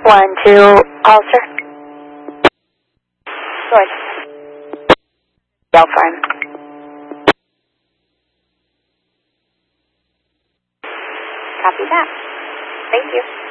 1-2, Hollister. North. Yell for him. Copy that. Thank you.